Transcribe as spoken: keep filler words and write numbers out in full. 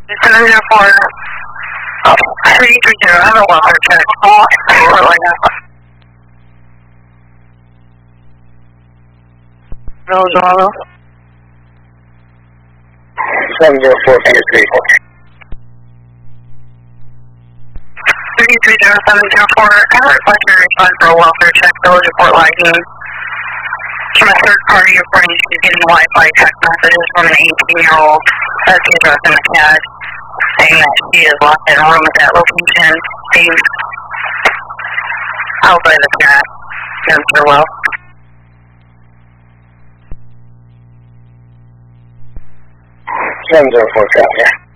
seven zero four, three three zero, have a welfare check. All Fort Wayne. No, no, no. seven zero four, three three. three three zero, seven zero four, I have a request to respond for a welfare check, Village of Fort Lightning. From a third party reporting she's getting Wi-Fi text messages from an eighteen year old that's the address in the C A D, saying that she is locked in a room at that location, being out by the C A D, Mister Well. seven zero four, copy.